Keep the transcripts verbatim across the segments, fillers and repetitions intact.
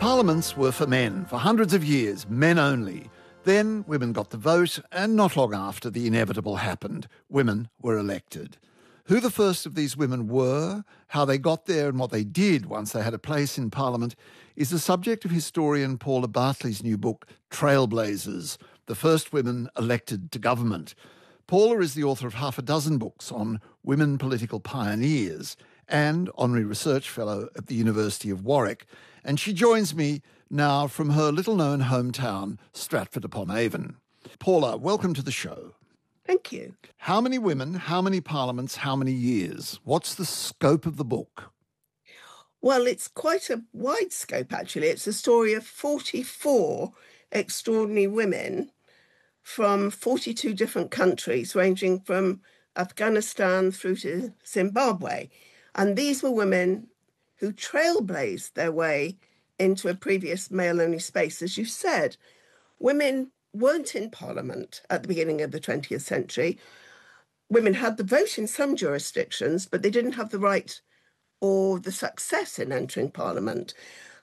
Parliaments were for men. For hundreds of years, men only. Then women got the vote, and not long after, the inevitable happened. Women were elected. Who the first of these women were, how they got there and what they did once they had a place in Parliament is the subject of historian Paula Bartley's new book, Trailblazers, The First Women Elected to Government. Paula is the author of half a dozen books on women political pioneers and Honorary Research Fellow at the University of Warwick. And she joins me now from her little-known hometown, Stratford-upon-Avon. Paula, welcome to the show. Thank you. How many women, how many parliaments, how many years? What's the scope of the book? Well, it's quite a wide scope, actually. It's a story of forty-four extraordinary women from forty-two different countries, ranging from Afghanistan through to Zimbabwe. And these were women who trailblazed their way into a previous male-only space. As you said, women weren't in Parliament at the beginning of the twentieth century. Women had the vote in some jurisdictions, but they didn't have the right or the success in entering Parliament.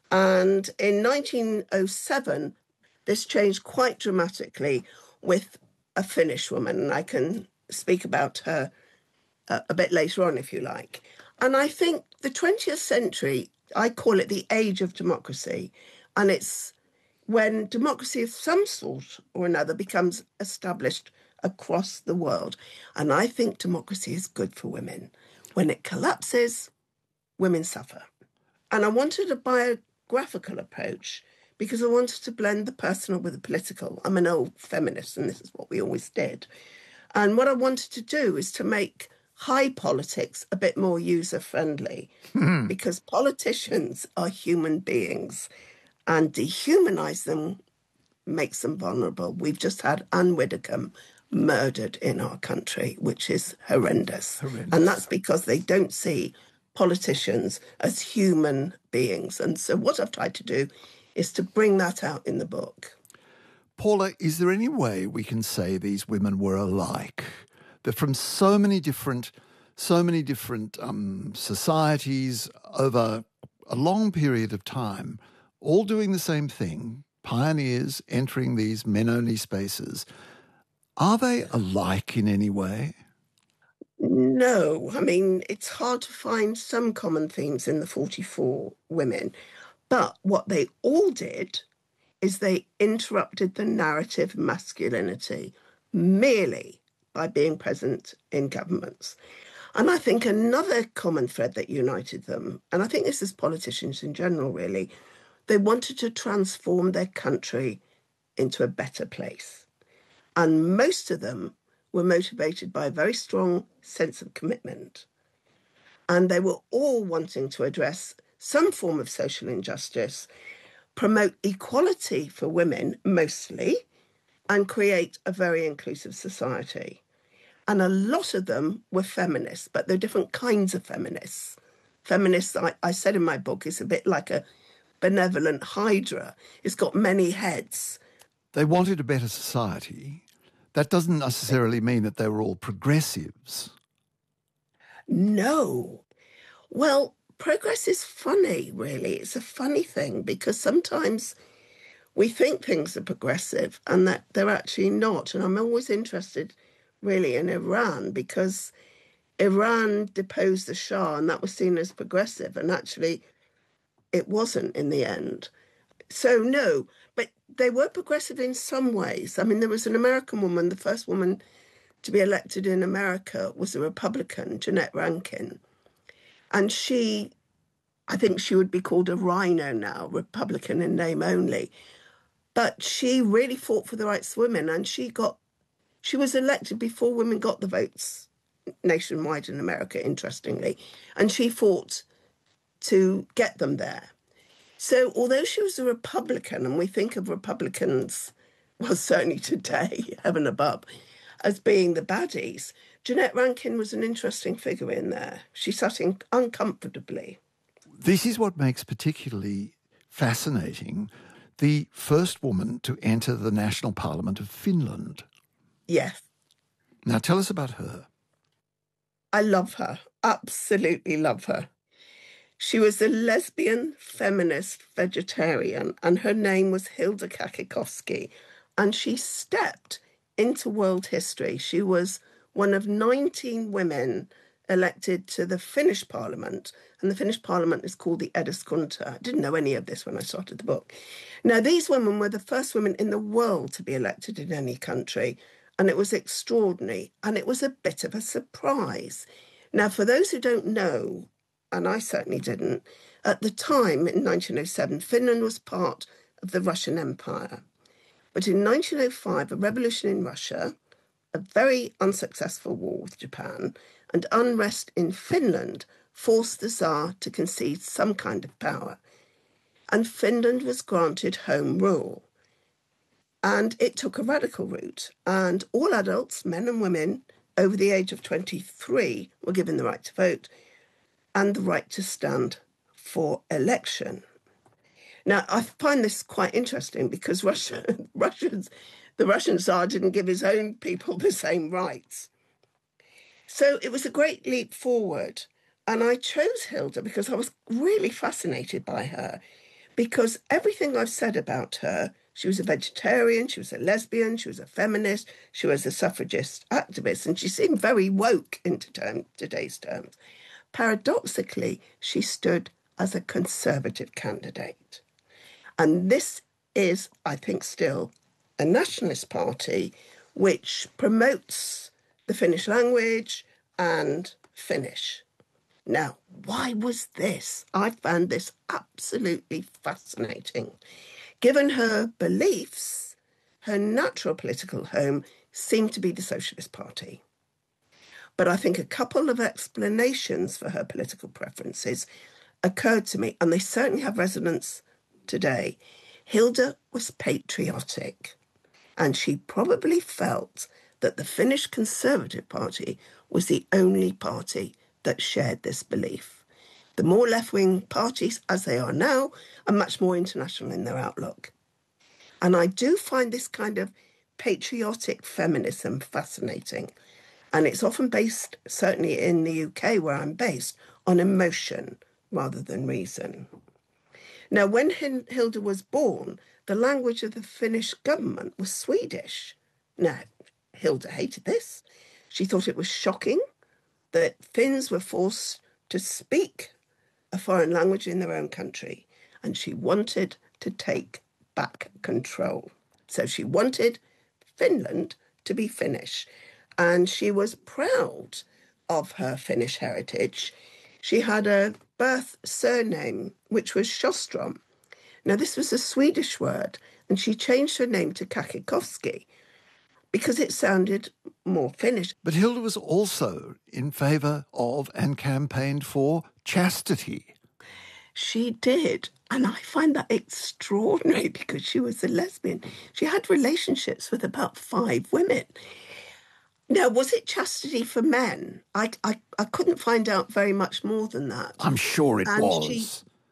And in nineteen oh seven, this changed quite dramatically with a Finnish woman, and I can speak about her a, a bit later on, if you like. And I think the twentieth century, I call it the age of democracy, and it's when democracy of some sort or another becomes established across the world. And I think democracy is good for women. When it collapses, women suffer. And I wanted a biographical approach because I wanted to blend the personal with the political. I'm an old feminist, and this is what we always did. And what I wanted to do is to make high politics a bit more user-friendly because politicians are human beings, and dehumanise them makes them vulnerable. We've just had Anne Widdecombe murdered in our country, which is horrendous. horrendous. And that's because they don't see politicians as human beings. And so what I've tried to do is to bring that out in the book. Paula, is there any way we can say these women were alike? That from so many different, so many different um, societies over a long period of time, all doing the same thing, pioneers entering these men-only spaces, are they alike in any way? No. I mean, it's hard to find some common themes in the forty-four women. But what they all did is they interrupted the narrative of masculinity merely by being present in governments. And I think another common thread that united them, and I think this is politicians in general really, they wanted to transform their country into a better place. And most of them were motivated by a very strong sense of commitment. And they were all wanting to address some form of social injustice, promote equality for women mostly, and create a very inclusive society. And a lot of them were feminists, but they're different kinds of feminists. Feminists, I, I said in my book, is a bit like a benevolent hydra. It's got many heads. They wanted a better society. That doesn't necessarily mean that they were all progressives. No. Well, progress is funny, really. It's a funny thing because sometimes we think things are progressive and that they're actually not. And I'm always interested, really, in Iran because Iran deposed the Shah and that was seen as progressive. And actually, it wasn't in the end. So, no, but they were progressive in some ways. I mean, there was an American woman, the first woman to be elected in America was a Republican, Jeannette Rankin. And she, I think she would be called a rhino now, Republican in name only. But she really fought for the rights of women, and she got, she was elected before women got the votes nationwide in America, interestingly. And she fought to get them there. So although she was a Republican, and we think of Republicans, well, certainly today, heaven above, as being the baddies, Jeannette Rankin was an interesting figure in there. She sat in uncomfortably. This is what makes particularly fascinating the first woman to enter the national parliament of Finland. Yes. Now tell us about her. I love her, absolutely love her. She was a lesbian, feminist, vegetarian, and her name was Hilda Kakikowski. And she stepped into world history. She was one of nineteen women elected to the Finnish parliament, and the Finnish parliament is called the Eduskunta. I didn't know any of this when I started the book. Now, these women were the first women in the world to be elected in any country, and it was extraordinary, and it was a bit of a surprise. Now, for those who don't know, and I certainly didn't, at the time, in nineteen oh seven, Finland was part of the Russian Empire. But in nineteen oh five, a revolution in Russia, a very unsuccessful war with Japan, and unrest in Finland forced the Tsar to concede some kind of power. And Finland was granted home rule. And it took a radical route. And all adults, men and women, over the age of twenty-three, were given the right to vote and the right to stand for election. Now, I find this quite interesting because Russia, Russians, the Russian Tsar didn't give his own people the same rights. So it was a great leap forward. And I chose Hilda because I was really fascinated by her, because everything I've said about her, she was a vegetarian, she was a lesbian, she was a feminist, she was a suffragist activist, and she seemed very woke in term, today's terms. Paradoxically, she stood as a conservative candidate. And this is, I think, still a nationalist party which promotes the Finnish language and Finnish. Now, why was this? I found this absolutely fascinating. Given her beliefs, her natural political home seemed to be the Socialist Party. But I think a couple of explanations for her political preferences occurred to me, and they certainly have resonance today. Hilda was patriotic, and she probably felt that the Finnish Conservative Party was the only party that shared this belief. The more left-wing parties, as they are now, are much more international in their outlook. And I do find this kind of patriotic feminism fascinating. And it's often based, certainly in the U K where I'm based, on emotion rather than reason. Now, when Hilda was born, the language of the Finnish government was Swedish. Now, Hilda hated this. She thought it was shocking that Finns were forced to speak a foreign language in their own country, and she wanted to take back control. So she wanted Finland to be Finnish, and she was proud of her Finnish heritage. She had a birth surname, which was Sjöström. Now, this was a Swedish word, and she changed her name to Kakikowski because it sounded more Finnish. But Hilda was also in favour of and campaigned for chastity. She did, and I find that extraordinary because she was a lesbian. She had relationships with about five women. Now, was it chastity for men? I, I, I couldn't find out very much more than that. I'm sure it and was. She,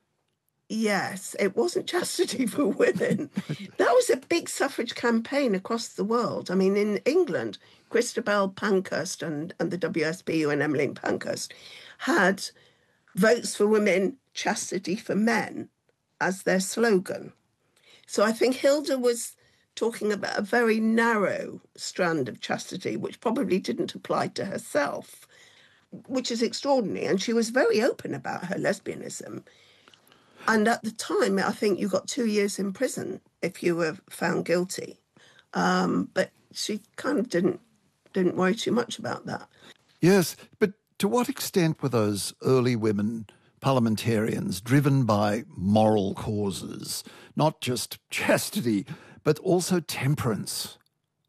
yes, it wasn't chastity for women. That was a big suffrage campaign across the world. I mean, in England, Christabel Pankhurst and, and the W S P U and Emmeline Pankhurst had votes for women, chastity for men as their slogan. So I think Hilda was talking about a very narrow strand of chastity, which probably didn't apply to herself, which is extraordinary. And she was very open about her lesbianism. And at the time, I think you got two years in prison if you were found guilty. Um, but she kind of didn't didn't worry too much about that. Yes, but to what extent were those early women parliamentarians driven by moral causes, not just chastity, but also temperance?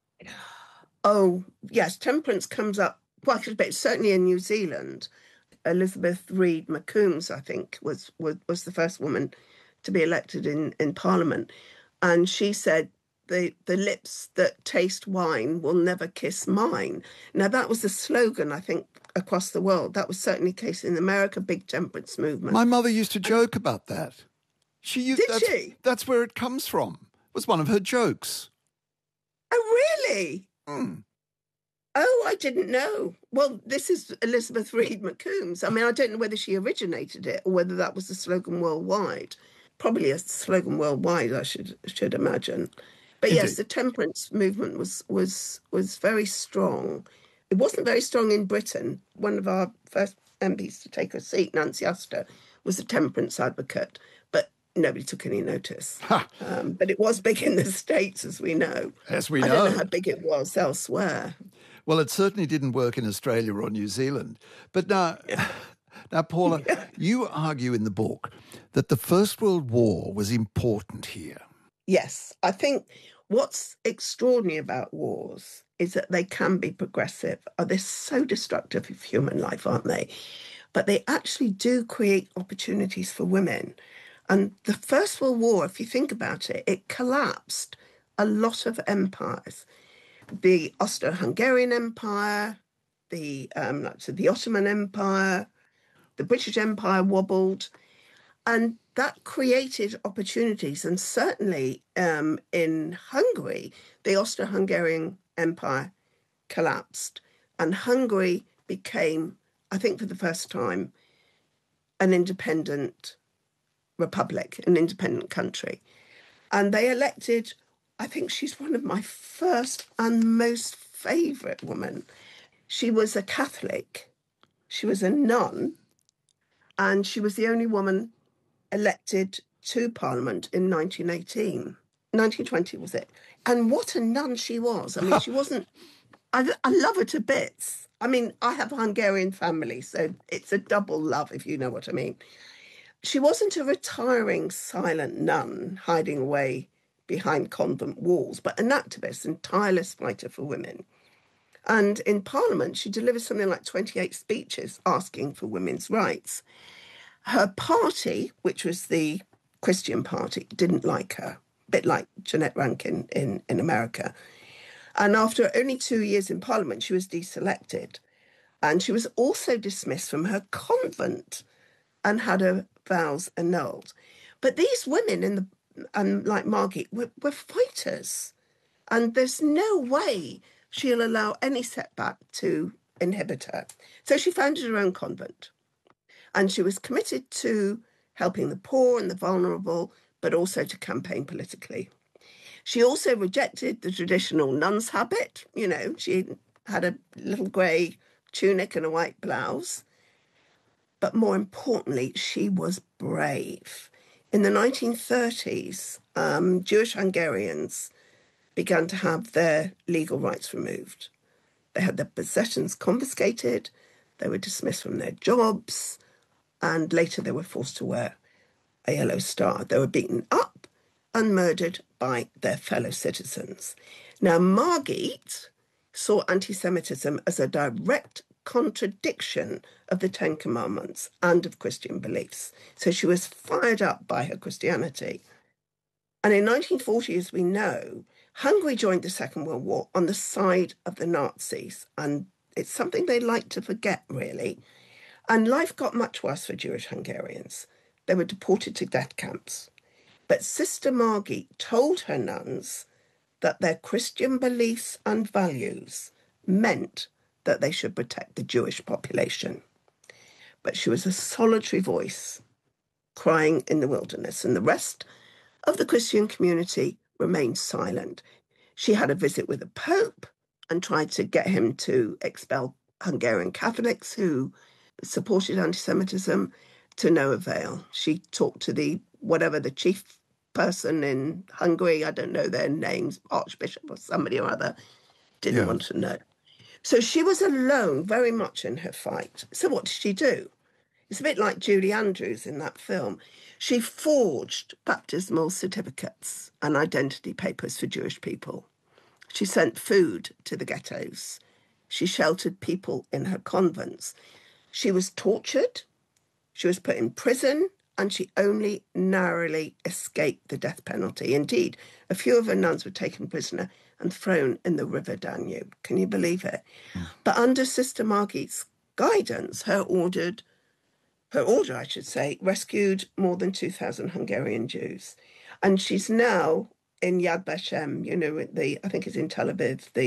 Oh, yes, temperance comes up quite a bit, certainly in New Zealand. Elizabeth Reed McCombs, I think, was, was, was the first woman to be elected in, in Parliament. And she said, the, the lips that taste wine will never kiss mine. Now, that was a slogan, I think, across the world. That was certainly the case in America, big temperance movement. My mother used to joke and, about that. She used, Did that's, she? That's where it comes from. It was one of her jokes. Oh, really? Mm. Oh, I didn't know. Well, this is Elizabeth Reed McCombs. I mean, I don't know whether she originated it or whether that was the slogan worldwide. Probably a slogan worldwide, I should should imagine. But yes, Indeed. the temperance movement was was was very strong. It wasn't very strong in Britain. One of our first M Ps to take a seat, Nancy Uster, was a temperance advocate, but nobody took any notice. Um, but it was big in the States, as we know. As we I know. don't know how big it was elsewhere. Well, it certainly didn't work in Australia or New Zealand. But now, Yeah. now Paula, Yeah. you argue in the book that the First World War was important here. Yes, I think what's extraordinary about wars is that they can be progressive. Oh, they're so destructive of human life, aren't they? But they actually do create opportunities for women. And the First World War, if you think about it, it collapsed a lot of empires. The Austro-Hungarian Empire, the um, like I said, the Ottoman Empire, the British Empire wobbled, and that created opportunities. And certainly um, in Hungary, the Austro-Hungarian Empire collapsed, and Hungary became, I think for the first time, an independent republic, an independent country. And they elected, I think she's one of my first and most favourite women. She was a Catholic, she was a nun, and she was the only woman elected to Parliament in nineteen eighteen. nineteen twenty was it? And what a nun she was. I mean, she wasn't, I, I love her to bits. I mean, I have a Hungarian family, so it's a double love, if you know what I mean. She wasn't a retiring silent nun hiding away behind convent walls, but an activist and tireless fighter for women. And in Parliament, she delivered something like twenty-eight speeches asking for women's rights. Her party, which was the Christian Party, didn't like her, a bit like Jeanette Rankin in, in America. And after only two years in Parliament, she was deselected. And she was also dismissed from her convent and had her vows annulled. But these women, in the and like Margit, were, were fighters. And there's no way she'll allow any setback to inhibit her. So she founded her own convent. And she was committed to helping the poor and the vulnerable, but also to campaign politically. She also rejected the traditional nun's habit. You know, she had a little grey tunic and a white blouse. But more importantly, she was brave. In the nineteen thirties, um, Jewish Hungarians began to have their legal rights removed. They had their possessions confiscated, they were dismissed from their jobs, and later they were forced to wear a yellow star. They were beaten up and murdered by their fellow citizens. Now, Margit saw anti-Semitism as a direct contradiction of the Ten Commandments and of Christian beliefs. So she was fired up by her Christianity. And in nineteen forty, as we know, Hungary joined the Second World War on the side of the Nazis. And it's something they like to forget, really. And life got much worse for Jewish Hungarians. They were deported to death camps. But Sister Margit told her nuns that their Christian beliefs and values meant that they should protect the Jewish population. But she was a solitary voice crying in the wilderness, and the rest of the Christian community remained silent. She had a visit with the Pope and tried to get him to expel Hungarian Catholics who supported anti-Semitism, to no avail. She talked to the, whatever, the chief person in Hungary, I don't know their names, Archbishop or somebody or other, didn't Yeah. want to know. So she was alone very much in her fight. So what did she do? It's a bit like Julie Andrews in that film. She forged baptismal certificates and identity papers for Jewish people. She sent food to the ghettos. She sheltered people in her convents. She was tortured. She was put in prison, and she only narrowly escaped the death penalty. Indeed, a few of her nuns were taken prisoner and thrown in the River Danube. Can you believe it? Mm. But under Sister Margit's guidance, her ordered, her order, I should say, rescued more than two thousand Hungarian Jews. And she's now in Yad Vashem, you know, the I think it's in Tel Aviv, the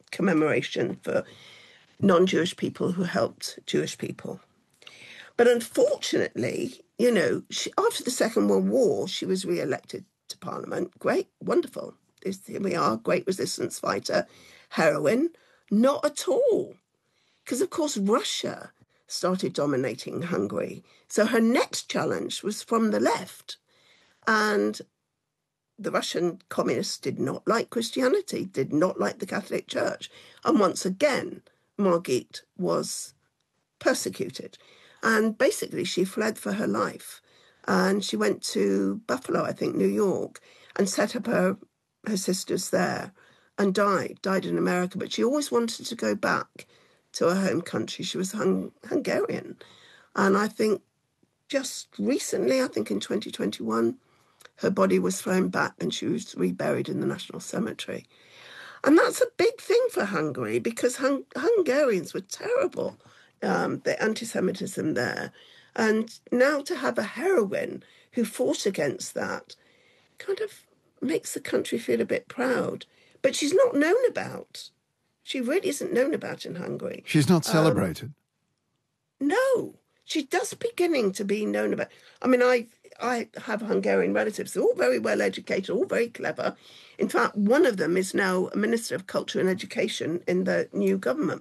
commemoration for non-Jewish people who helped Jewish people. But unfortunately, you know, she, after the Second World War, she was re-elected to Parliament. Great, wonderful. This, here we are, great resistance fighter, heroine. Not at all. Because, of course, Russia started dominating Hungary. So her next challenge was from the left. And the Russian communists did not like Christianity, did not like the Catholic Church. And once again, Margit was persecuted. And basically, she fled for her life. And she went to Buffalo, I think, New York, and set up her, her sisters there and died, died in America. But she always wanted to go back to her home country. She was hung, Hungarian. And I think just recently, I think in twenty twenty-one, her body was flown back and she was reburied in the National Cemetery. And that's a big thing for Hungary because Hung- Hungarians were terrible, um, the anti-Semitism there. And now to have a heroine who fought against that kind of makes the country feel a bit proud. But she's not known about. She really isn't known about in Hungary. She's not celebrated. Um, no, she's just beginning to be known about. I mean, I I have Hungarian relatives. They're all very well educated, all very clever. In fact, one of them is now a Minister of Culture and Education in the new government.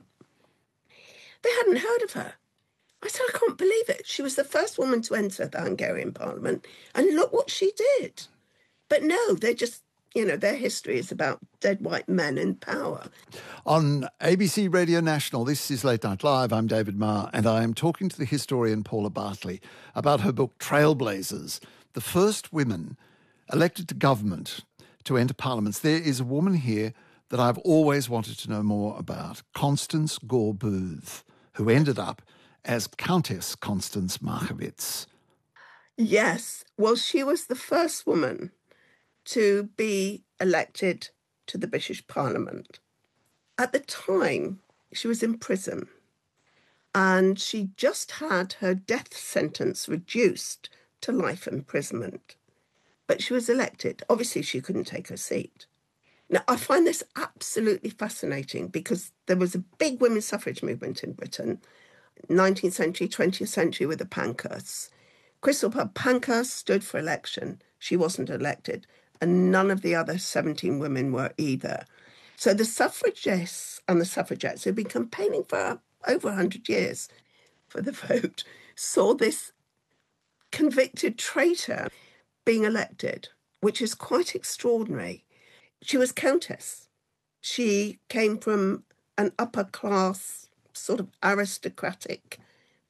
They hadn't heard of her. I said, I can't believe it. She was the first woman to enter the Hungarian parliament, and look what she did. But no, they're just, you know, their history is about dead white men in power. On A B C Radio National, this is Late Night Live. I'm David Marr, and I am talking to the historian Paula Bartley about her book Trailblazers, the first women elected to government to enter parliaments. There is a woman here that I've always wanted to know more about, Constance Gore Booth, who ended up as Countess Constance Markievicz. Yes, well, she was the first woman to be elected to the British Parliament. At the time, she was in prison and she just had her death sentence reduced to life imprisonment. But she was elected. Obviously, she couldn't take her seat. Now, I find this absolutely fascinating because there was a big women's suffrage movement in Britain, nineteenth century, twentieth century with the Pankhursts. Crystal Pankhurst stood for election. She wasn't elected. And none of the other seventeen women were either. So the suffragists and the suffragettes who'd been campaigning for over one hundred years for the vote saw this convicted traitor being elected, which is quite extraordinary. She was countess. She came from an upper class, sort of aristocratic